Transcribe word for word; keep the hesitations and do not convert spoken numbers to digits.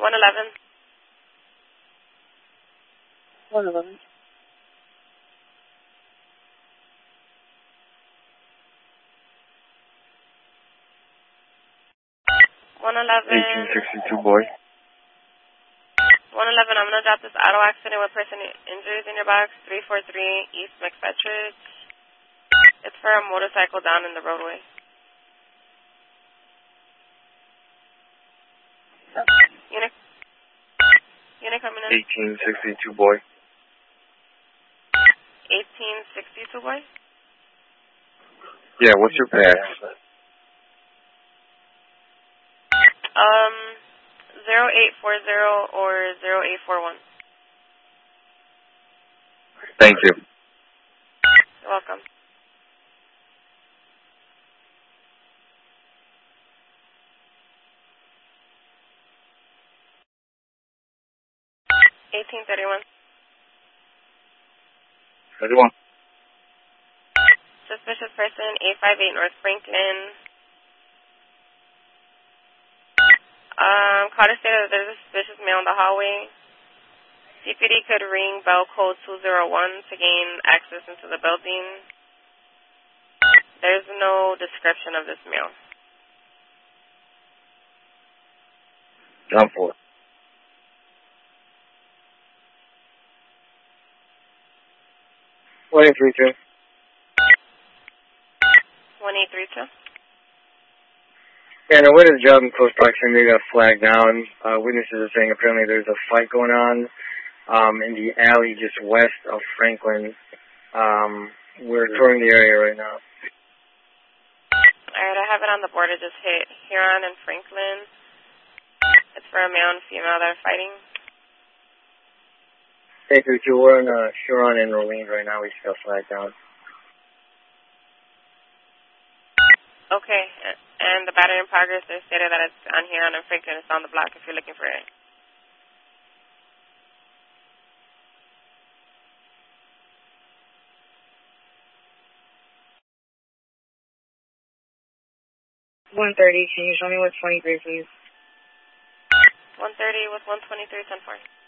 one eleven. one eleven. one eleven. eighteen sixty-two, boy. one eleven, I'm going to drop this auto accident with person injuries in your box, three four three East McFetridge. It's for a motorcycle down in the roadway. Unit, unit coming in. eighteen sixty-two, boy. eighteen sixty-two, boy? Yeah, what's your pass? Um, zero eight four zero or zero eight four one. Thank you. You're welcome. eighteen thirty-one. thirty-one. Suspicious person, eight five eight North Franklin. Um, caught a state that there's a suspicious male in the hallway. C P D could ring bell code two zero one to gain access into the building. There's no description of this male. Down four. one eight three two. one eight three two. And a witness job in close proximity got flagged down. Uh, witnesses are saying apparently there's a fight going on um, in the alley just west of Franklin. Um, we're touring the area right now. Alright, I have it on the board. It just hit Huron and Franklin. It's for a male and female that are fighting. eight three two, we're in uh, Huron and Rolene right now. We just got flagged down. Okay, and the battery in progress is stated that it's on Huron and Franklin. It's on the block if you're looking for it. one thirty, can you show me what's twenty-three, please? one thirty with one twenty-three ten four.